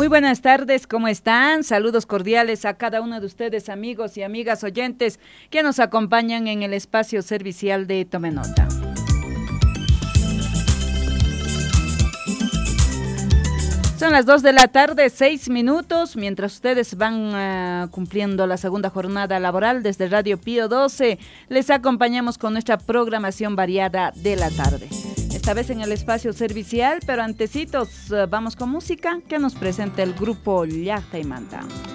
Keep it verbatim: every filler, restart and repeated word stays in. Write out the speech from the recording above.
Muy buenas tardes, ¿cómo están? Saludos cordiales a cada uno de ustedes, amigos y amigas oyentes que nos acompañan en el espacio servicial de Tome Nota. Son las dos de la tarde, seis minutos, mientras ustedes van uh, cumpliendo la segunda jornada laboral desde Radio Pío doce, les acompañamos con nuestra programación variada de la tarde. Esta vez en el espacio servicial, pero antecitos uh, vamos con música que nos presenta el grupo Llacta y Manta.